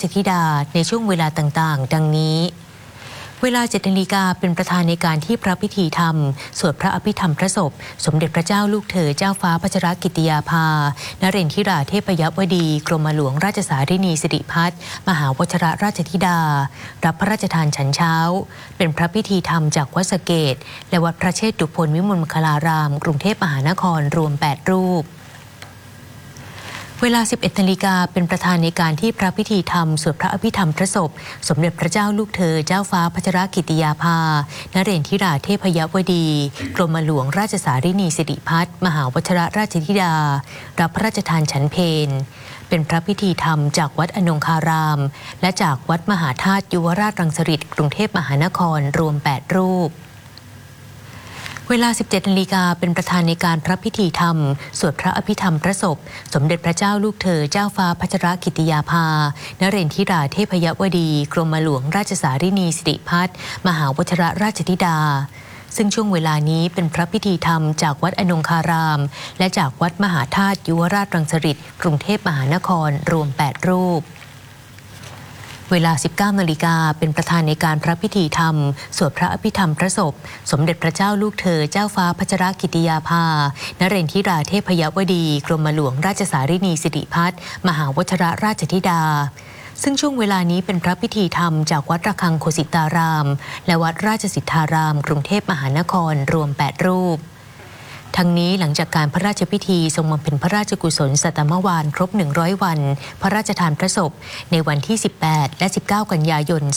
ชธิดาในช่วงเวลาต่างๆดังนี้เวลา 7 นาฬิกาเป็นประธานในการที่พระพิธีธรรมสวดพระอภิธรรมพระศพสมเด็จพระเจ้าลูกเธอเจ้าฟ้าพัชรกิติยาภานเรนทิราเทพยวดีกรมหลวงราชสารินีสิริพัฒน์มหาวชิรราชธิดารับพระราชทานฉันเช้าเป็นพระพิธีธรรมจากวัดสะเกษและวัดพระเชตุพนวิมลมังคลารามกรุงเทพมหานครรวม 8 รูปเวลา 11 นาฬิกาเป็นประธานในการที่พระพิธีธรรมสวดพระอภิธรรมพระศพสมเด็จพระเจ้าลูกเธอเจ้าฟ้าพัชรกิติยาภานเรนทิราเทพยวดีกรมหลวงราชสารินีสิริพัฒน์มหาวชิรราชธิดารับพระราชทานฉันเพลเป็นพระพิธีธรรมจากวัดอนงคารามและจากวัดมหาธาตุยุวราชรังสฤษฎ์กรุงเทพมหานครรวม 8 รูปเวลา 17 นาฬิกาเป็นประธานในการพระพิธีธรรมสวดพระอภิธรรมพระศพสมเด็จพระเจ้าลูกเธอเจ้าฟ้าพัชรกิติยาภานเรนทิราเทพยวดีกรมหลวงราชสารินีสิริพัฒน์มหาวชิรราชธิดาซึ่งช่วงเวลานี้เป็นพระพิธีธรรมจากวัดอนงคารามและจากวัดมหาธาตุยุวราชรังสฤษฎ์กรุงเทพมหานครรวม 8 รูปเวลา 19 นาฬิกาเป็นประธานในการพระพิธีธรรมสวดพระอภิธรรมพระศพสมเด็จพระเจ้าลูกเธอเจ้าฟ้าพัชรกิติยาภานเรนทิราเทพยวดีกรมหลวงราชสารินีสิริพัฒน์มหาวชิรราชธิดาซึ่งช่วงเวลานี้เป็นพระพิธีธรรมจากวัดระฆังโคสิตารามและวัดราชสิทธารามกรุงเทพมหานครรวม 8 รูปทั้งนี้หลังจากการพระราชพิธีทรงบำเพ็ญพระราชกุศลสัตมวาลครบ 100 วันพระราชทานพระศพในวันที่ 18 และ 19 กันยายน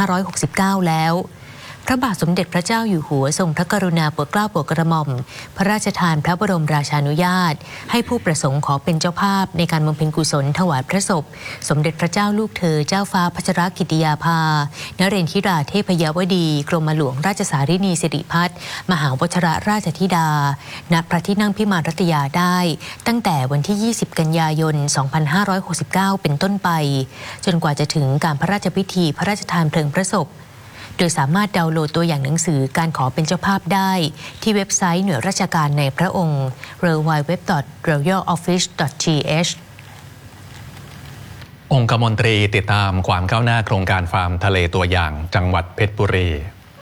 2569 แล้วพระบาทสมเด็จพระเจ้าอยู่หัวทรงพระกรุณาโปรดเกล้าโปรดกระหม่อมพระราชทานพระบรมราชานุญาตให้ผู้ประสงค์ขอเป็นเจ้าภาพในการบำเพ็ญกุศลถวายพระศพสมเด็จพระเจ้าลูกเธอเจ้าฟ้าพัชรกิติยาภานเรนทิราเทพยวดีกรมหลวงราชสารินีสิริพัฒน์มหาวชิรราชธิดาณพระที่นั่งพิมานรัตยาได้ตั้งแต่วันที่ 20 กันยายน 2569 เป็นต้นไปจนกว่าจะถึงการพระราชพิธีพระราชทานเพลิงพระศพโดยสามารถดาวน์โหลดตัวอย่างหนังสือการขอเป็นเจ้าภาพได้ที่เว็บไซต์หน่วยราชการในพระองค์ www.royaloffice.th องคมนตรีติดตามความก้าวหน้าโครงการฟาร์มทะเลตัวอย่างจังหวัดเพชรบุรี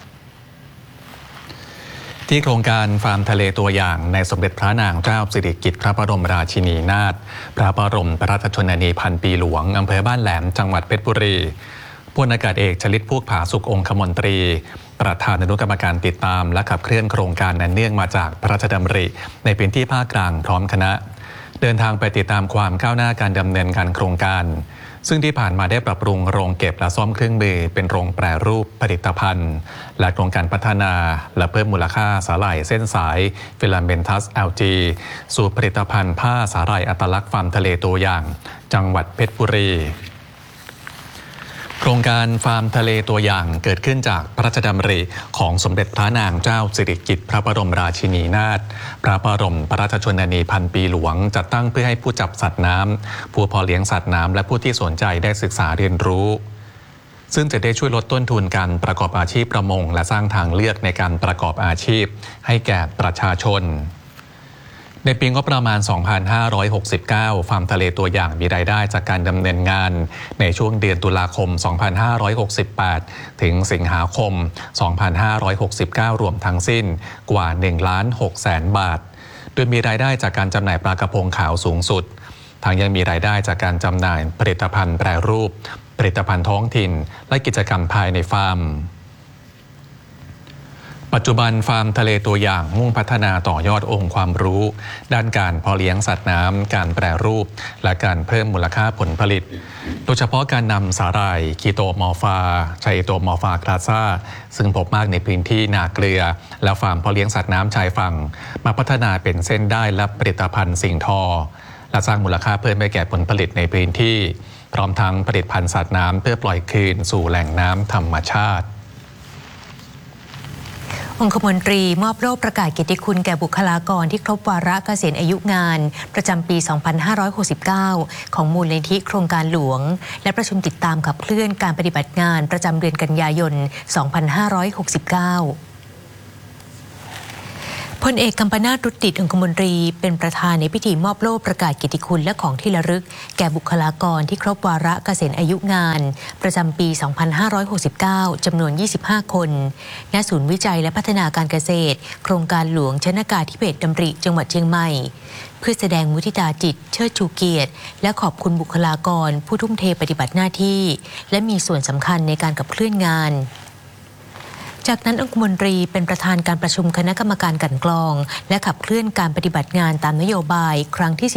ที่โครงการฟาร์มทะเลตัวอย่างในสมเด็จพระนางเจ้าสิริกิติ์พระบรมราชินีนาถพระบรมราชชนนีพันปีหลวงอำเภอบ้านแหลมจังหวัดเพชรบุรีพลอากาศเอกชลิต พูกผาสุของคมนตรีประธานอนุกรรมการติดตามและขับเคลื่อนโครงการนั้นเนื่องมาจากพระราชดำริในพื้นที่ภาคกลางพร้อมคณะเดินทางไปติดตามความก้าวหน้าการดำเนินการโครงการซึ่งที่ผ่านมาได้ปรับปรุงโรงเก็บและซ่อมเครื่องมือเป็นโรงแปรรูปผลิตภัณฑ์และโครงการพัฒนาและเพิ่มมูลค่าสาหร่ายเส้นสายฟิลาเมนทัส LG สู่ผลิตภัณฑ์ผ้าสาหร่ายอัตลักษณ์ฟาร์มทะเลตัวอย่างจังหวัดเพชรบุรีโครงการฟาร์มทะเลตัวอย่างเกิดขึ้นจากพระราชดำริของสมเด็จพระนางเจ้าสิริกิติ์พระบรมราชินีนาถพระบรมราชชนนีพันปีหลวงจัดตั้งเพื่อให้ผู้จับสัตว์น้ำผู้เพาะเลี้ยงสัตว์น้ำและผู้ที่สนใจได้ศึกษาเรียนรู้ซึ่งจะได้ช่วยลดต้นทุนการประกอบอาชีพประมงและสร้างทางเลือกในการประกอบอาชีพให้แก่ประชาชนในปีงบประมาณ 2569 ฟาร์มทะเลตัวอย่างมีรายได้จากการดำเนินงานในช่วงเดือนตุลาคม 2568 ถึงสิงหาคม 2569 รวมทั้งสิ้นกว่า 1,600,000 บาท โดยมีรายได้จากการจำหน่ายปลากระพงขาวสูงสุดทั้งยังมีรายได้จากการจำหน่ายผลิตภัณฑ์แปรรูปผลิตภัณฑ์ท้องถิ่นและกิจกรรมภายในฟาร์มปัจจุบันฟาร์มทะเลตัวอย่างมุ่งพัฒนาต่อยอดองค์ความรู้ด้านการเพาะเลี้ยงสัตว์น้ำการแปรรูปและการเพิ่มมูลค่าผลผลิตโดยเฉพาะการนำสาหร่ายคีโตมอร์ฟาไชโตมอร์ฟาคลาซ่าซึ่งพบมากในพื้นที่นาเกลือและฟาร์มเพาะเลี้ยงสัตว์น้ำชายฝั่งมาพัฒนาเป็นเส้นได้และผลิตภัณฑ์สิ่งทอและสร้างมูลค่าเพิ่มให้แก่ผลผลิตในพื้นที่พร้อมทั้งผลิตภัณฑ์สัตว์น้ำเพื่อปล่อยคืนสู่แหล่งน้ำธรรมชาติองคมนตรีมอบโล่ประกาศเกียรติคุณแก่บุคลากรที่ครบวาระเกษียณอายุงานประจำปี 2569 ของมูลนิธิโครงการหลวงและประชุมติดตามขับเคลื่อนการปฏิบัติงานประจำเดือนกันยายน 2569 พลเอกกัมปนาท รุตติองคมนตรีเป็นประธานในพิธีมอบโล่ประกาศเกียรติคุณและของที่ระลึกแก่บุคลากรที่ครบวาระเกษียณอายุงานประจำปี 2569 จำนวน 25 คน ณ ศูนย์วิจัยและพัฒนาการเกษตร โครงการหลวงชนกาธิเบศรดำริจังหวัดเชียงใหม่ เพื่อแสดงมุทิตาจิตเชิดชูเกียรติและขอบคุณบุคลากรผู้ทุ่มเทปฏิบัติหน้าที่และมีส่วนสำคัญในการขับเคลื่อนงานจากนั้นองคมนตรีเป็นประธานการประชุมคณะกรรมการกลั่นกรองและขับเคลื่อนการปฏิบัติงานตามนโยบายครั้งที่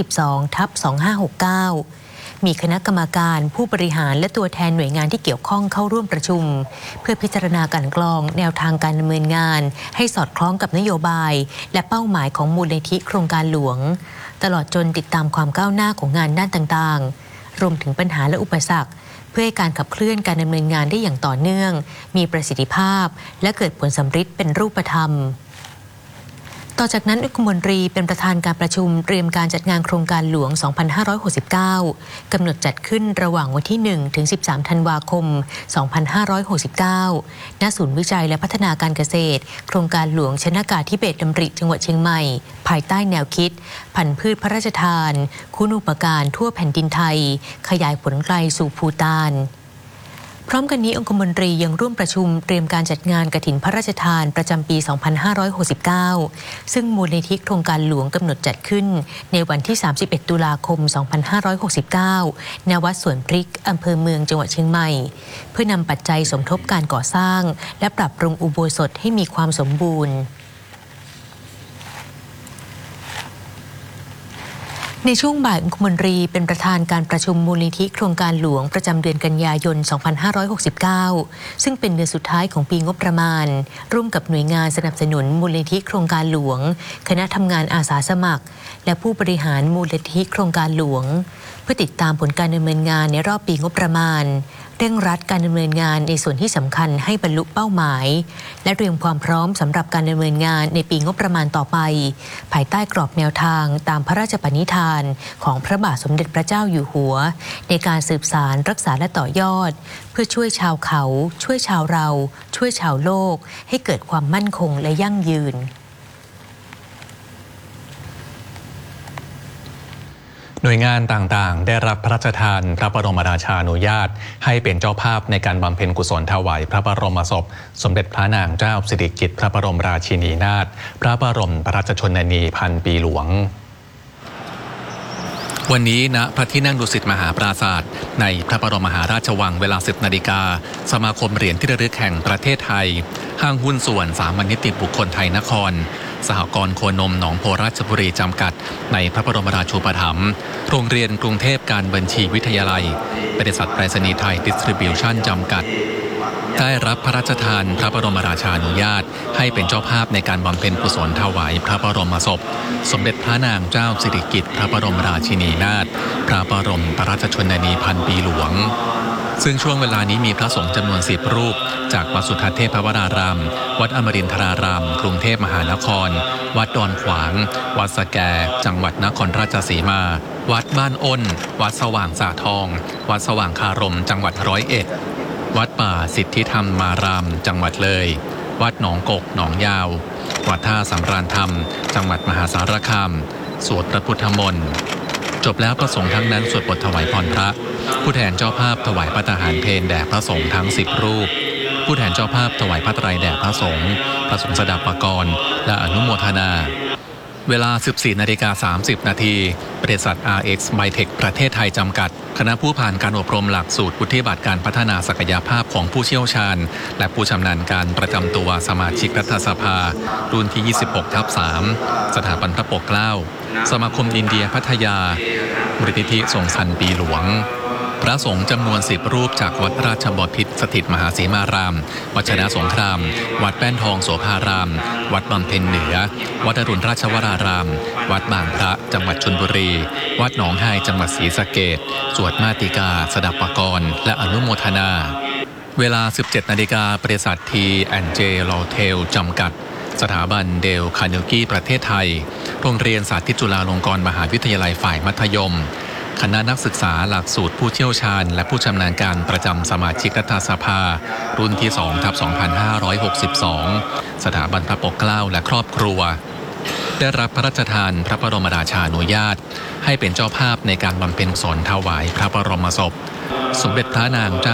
12/2569 มีคณะกรรมการผู้บริหารและตัวแทนหน่วยงานที่เกี่ยวข้องเข้าร่วมประชุมเพื่อพิจารณากลั่นกรองแนวทางการดำเนินงานให้สอดคล้องกับนโยบายและเป้าหมายของมูลนิธิโครงการหลวงตลอดจนติดตามความก้าวหน้าของงานด้านต่างๆรวมถึงปัญหาและอุปสรรคเพื่อให้การขับเคลื่อนการดำเนินงานได้อย่างต่อเนื่องมีประสิทธิภาพและเกิดผลสำฤทธิ์เป็นรูปธรรมต่อจากนั้นองคมนตรีเป็นประธานการประชุมเตรียมการจัดงานโครงการหลวง 2569 กำหนดจัดขึ้นระหว่างวันที่ 1 ถึง 13 ธันวาคม 2569 ณ ศูนย์วิจัยและพัฒนาการเกษตรโครงการหลวงชนกาธิเบศรดำริจังหวัดเชียงใหม่ภายใต้แนวคิดพันธุ์พืชพระราชทานคุณูปการทั่วแผ่นดินไทยขยายผลไกลสู่ภูฏานพร้อมกันนี้องคมนตรียังร่วมประชุมเตรียมการจัดงานกฐินพระราชทานประจำปี 2569 ซึ่งมูลนิธิโครงการหลวงกำหนดจัดขึ้นในวันที่ 31 ตุลาคม 2569 ณ วัดสวนพริกอำเภอเมืองจังหวัดเชียงใหม่เพื่อนำปัจจัยสมทบการก่อสร้างและปรับปรุงอุโบสถให้มีความสมบูรณ์ในช่วงบ่ายองคมนตรีเป็นประธานการประชุมมูลนิธิโครงการหลวงประจำเดือนกันยายน 2569 ซึ่งเป็นเดือนสุดท้ายของปีงบประมาณร่วมกับหน่วยงานสนับสนุนมูลนิธิโครงการหลวงคณะทำงานอาสาสมัครและผู้บริหารมูลนิธิโครงการหลวงเพื่อติดตามผลการดำเนินงานในรอบปีงบประมาณเร่งรัดการดำเนินงานในส่วนที่สำคัญให้บรรลุเป้าหมายและเตรียมความพร้อมสำหรับการดำเนินงานในปีงบประมาณต่อไปภายใต้กรอบแนวทางตามพระราชปณิธานของพระบาทสมเด็จพระเจ้าอยู่หัวในการสืบสานรักษาและต่อยอดเพื่อช่วยชาวเขาช่วยชาวเราช่วยชาวโลกให้เกิดความมั่นคงและยั่งยืนหน่วยงานต่างๆได้รับพระราชทานพระบรมราชานุญาตให้เป็นเจ้าภาพในการบำเพ็ญกุศลถวายพระบรมศพสมเด็จพระนางเจ้าสิริกิติ์พระบรมราชินีนาถพระบรมราชชนนีพันปีหลวงวันนี้ณพระที่นั่งดุสิตมหาปราสาทในพระบรมมหาราชวังเวลา 10 นาฬิกาสมาคมเหรียญที่ระลึกแห่งประเทศไทยห้างหุ้นส่วนสามัญนิติบุคคลไทยนครสหกรณ์โคนมหนองโพราชบุรีจำกัดในพระบรมราชูปถัมภ์โรงเรียนกรุงเทพการบัญชีวิทยาลัยบริษัทไปรษณีย์ไทยดิสทริบิวชั่นจำกัดได้รับพระราชทานพระบรมราชานุญาตให้เป็นเจ้าภาพในการบำเพ็ญกุศลถวายพระบรมศพสมเด็จพระนางเจ้าสิริกิติ์พระบรมราชินีนาถพระบรมราชชนนีพันปีหลวงซึ่งช่วงเวลานี้มีพระสงฆ์จำนวน10 รูปจากวัดสุทัศน์เทพวรารามวัดอมรินทรารามกรุงเทพมหานครวัดดอนขวางวัดสแกจังหวัดนครราชสีมาวัดบ้านอ้นวัดสว่างสาทองวัดสว่างคารมจังหวัด101วัดป่าสิทธิธรรมารามจังหวัดเลยวัดหนองกกหนองยาววัดท่าสำราญธรรมจังหวัดมหาสารคามสวดพระพุทธมนต์จบแล้วพระสงฆ์ทั้งนั้นสวดบทถวายพรพระผู้แทนเจ้าภาพถวายพระทหารเพลแด่พระสงฆ์ทั้ง10 รูปผู้แทนเจ้าภาพถวายพระไตรแด่พระสงฆ์พระสงฆ์สดับปกรณ์และอนุโมทนาเวลา 14:30 นาทีบริษัท RX Bytech ประเทศไทยจำกัดคณะผู้ผ่านการอบรมหลักสูตรวุฒิบัตรการพัฒนาศักยภาพของผู้เชี่ยวชาญและผู้ชำนาญการประจำตัวสมาชิกรัฐสภารุ่นที่ 26/3 สถาบันพระปกเกล้าสมาคมอินเดียพัทยามูลนิธิทรงชันปีหลวงพระสงฆ์จำนวน10 รูปจากวัดราชบพิตรสถิตมหาสีมารามวัดชนะสงครามวัดแป้นทองโสภารามวัดบำเพ็ญเหนือวัดอรุณราชวรารามวัดบางพระจังหวัดชลบุรีวัดหนองไฮจังหวัดศรีสะเกษสวดมาติกาสดับปกรณ์และอนุโมทนาเวลา 17 นาฬิกาบริษัท T&J Lotel จำกัดสถาบันเดลคาร์เนกี้ประเทศไทยโรงเรียนสาธิตจุฬาลงกรณ์มหาวิทยาลัยฝ่ายมัธยมคณะนักศึกษาหลักสูตรผู้เชี่ยวชาญและผู้ชำนาญการประจำสมาชิกรัฐสภารุ่นที่ 2/2562 สถาบันพระปกเกล้าและครอบครัวได้รับพระราชทานพระบรมราชานุญาตให้เป็นเจ้าภาพในการบำเพ็ญสนถวายพระบรมศพสมเด็จพระนางเจ้า